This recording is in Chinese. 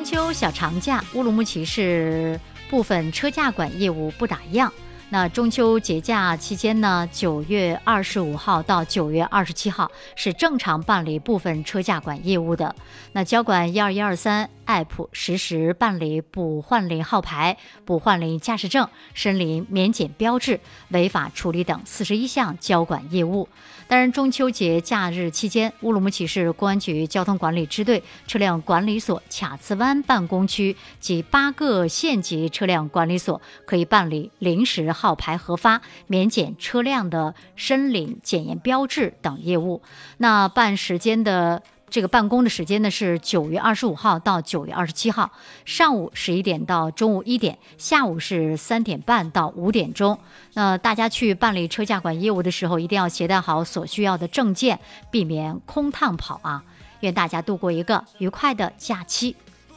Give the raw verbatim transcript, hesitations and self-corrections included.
秋小长假，乌鲁木齐市部分车驾管业务不打烊。那中秋节假期间呢，九月二十五号到九月二十七号是正常办理部分车驾管业务的。那交管一二一二三 App 实时办理补换领号牌、补换领驾驶证、申领免检标志、违法处理等四十一项交管业务。当然，中秋节假日期间，乌鲁木齐市公安局交通管理支队车辆管理所卡茨湾办公区及八个县级车辆管理所可以办理临时号牌核发、免检车辆的申领检验标志等业务。那办时间的这个办公的时间呢是九月二十五号到九月二十七号，上午十一点到中午一点，下午是三点半到五点钟。那大家去办理车驾管业务的时候，一定要携带好所需要的证件，避免空趟跑啊！愿大家度过一个愉快的假期。